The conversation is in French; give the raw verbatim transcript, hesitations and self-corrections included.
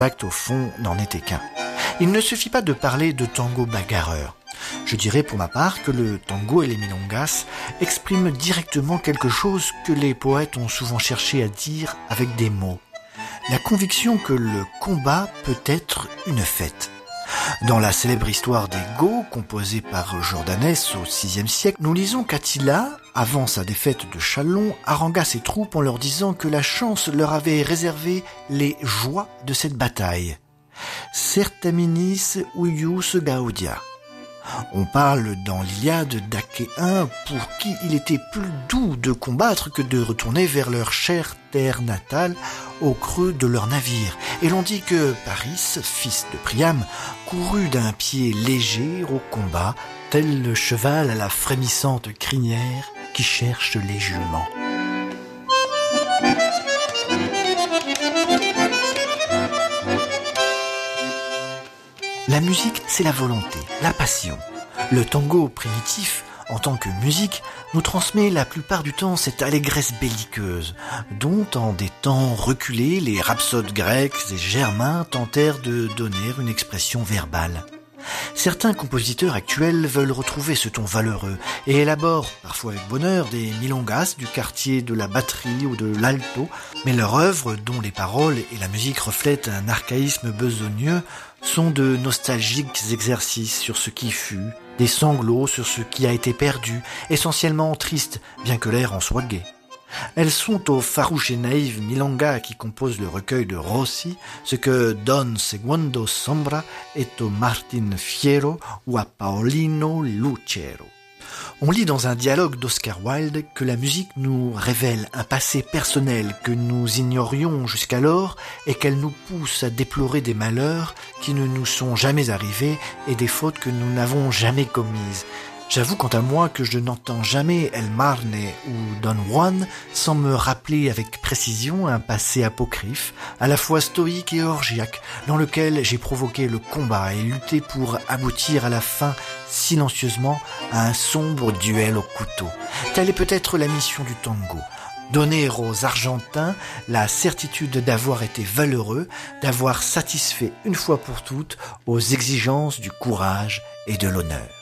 L'acte, au fond, n'en était qu'un. Il ne suffit pas de parler de tango bagarreur. Je dirais pour ma part que le tango et les milongas expriment directement quelque chose que les poètes ont souvent cherché à dire avec des mots. La conviction que le combat peut être une fête. Dans la célèbre histoire des Goths, composée par Jordanès au sixième siècle, nous lisons qu'Attila, avant sa défaite de Châlons, harangua ses troupes en leur disant que la chance leur avait réservé les joies de cette bataille. Certaminis uius gaudia. On parle dans l'Iliade d'Achéens pour qui il était plus doux de combattre que de retourner vers leur chère terre natale au creux de leur navire. Et l'on dit que Paris, fils de Priam, courut d'un pied léger au combat, tel le cheval à la frémissante crinière qui cherche les juments. La musique, c'est la volonté, la passion. Le tango primitif, en tant que musique, nous transmet la plupart du temps cette allégresse belliqueuse, dont en des temps reculés, les rhapsodes grecs et germains tentèrent de donner une expression verbale. Certains compositeurs actuels veulent retrouver ce ton valeureux et élaborent, parfois avec bonheur, des milongas du quartier de la batterie ou de l'alto, mais leurs œuvres, dont les paroles et la musique reflètent un archaïsme besogneux, sont de nostalgiques exercices sur ce qui fut, des sanglots sur ce qui a été perdu, essentiellement tristes, bien que l'air en soit gai. Elles sont au farouche et naïf milonga qui compose le recueil de Rossi, ce que Don Segundo Sombra est au Martin Fierro ou à Paolino Lucero. On lit dans un dialogue d'Oscar Wilde que la musique nous révèle un passé personnel que nous ignorions jusqu'alors et qu'elle nous pousse à déplorer des malheurs qui ne nous sont jamais arrivés et des fautes que nous n'avons jamais commises. J'avoue quant à moi que je n'entends jamais El Marne ou Don Juan sans me rappeler avec précision un passé apocryphe, à la fois stoïque et orgiaque, dans lequel j'ai provoqué le combat et lutté pour aboutir à la fin silencieusement à un sombre duel au couteau. Telle est peut-être la mission du tango. Donner aux Argentins la certitude d'avoir été valeureux, d'avoir satisfait une fois pour toutes aux exigences du courage et de l'honneur.